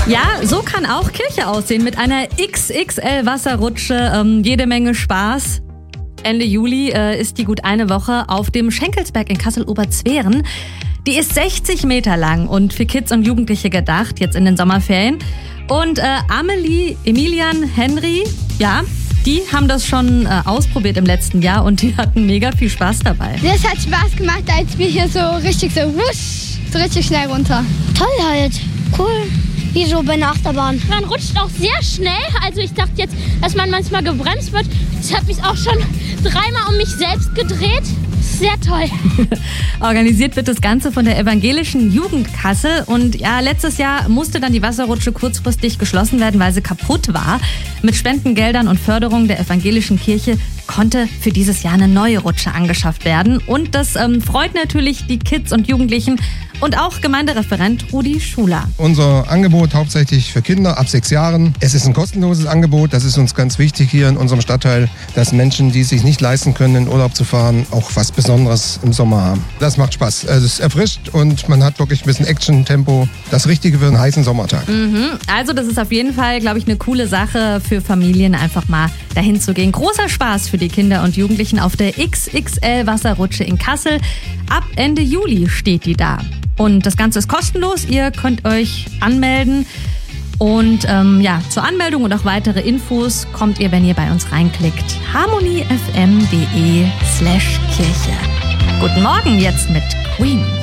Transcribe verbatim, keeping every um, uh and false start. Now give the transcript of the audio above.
Ja, so kann auch Kirche aussehen mit einer X X L-Wasserrutsche. Ähm, jede Menge Spaß. Ende Juli äh, ist die gut eine Woche auf dem Schenkelsberg in Kassel-Oberzweren. Die ist sechzig Meter lang und für Kids und Jugendliche gedacht, jetzt in den Sommerferien. Und äh, Amelie, Emilian, Henry, ja, die haben das schon äh, ausprobiert im letzten Jahr und die hatten mega viel Spaß dabei. Das hat Spaß gemacht, als wir hier so richtig so wusch, so richtig schnell runter. Toll halt, cool. Wie so bei einer Achterbahn. Man rutscht auch sehr schnell. Also ich dachte jetzt, dass man manchmal gebremst wird. Ich habe mich auch schon dreimal um mich selbst gedreht. Sehr toll. Organisiert wird das Ganze von der Evangelischen Jugend Kassel. Und ja, letztes Jahr musste dann die Wasserrutsche kurzfristig geschlossen werden, weil sie kaputt war. Mit Spendengeldern und Förderung der evangelischen Kirche konnte für dieses Jahr eine neue Rutsche angeschafft werden. Und das ähm, freut natürlich die Kids und Jugendlichen und auch Gemeindereferent Rudi Schuler. Unser Angebot hauptsächlich für Kinder ab sechs Jahren. Es ist ein kostenloses Angebot. Das ist uns ganz wichtig hier in unserem Stadtteil, dass Menschen, die sich nicht leisten können, in Urlaub zu fahren, auch was Besonderes im Sommer haben. Das macht Spaß. Also es erfrischt und man hat wirklich ein bisschen Action-Tempo. Das Richtige für einen heißen Sommertag. Mhm. Also das ist auf jeden Fall, glaube ich, eine coole Sache für Familien, einfach mal dahin zu gehen. Großer Spaß für die Kinder und Jugendlichen auf der X X L-Wasserrutsche in Kassel. Ab Ende Juli steht die da. Und das Ganze ist kostenlos. Ihr könnt euch anmelden. Und ähm, ja, zur Anmeldung und auch weitere Infos kommt ihr, wenn ihr bei uns reinklickt. harmoniefm punkt de slash Kirche. Guten Morgen jetzt mit Queen.